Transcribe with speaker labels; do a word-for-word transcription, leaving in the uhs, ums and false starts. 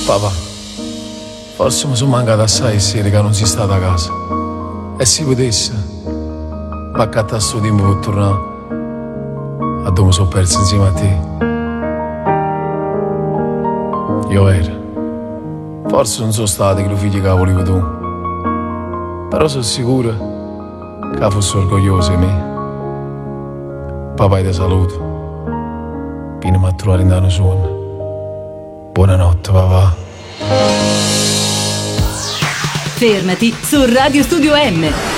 Speaker 1: Papà, forse mi sono mancato assai sera che non si sta a casa. E se potesse, ma accattare sto tempo per tornare a dove mi sono perso insieme a te. Io ero. Forse non sono stato che lo figlio che volevi tu, però sono sicuro che fossi orgoglioso di me. Papà ti saluto, vieni a trovare in danno sonno. Buonanotte papà.
Speaker 2: Fermati su Radio Studio M.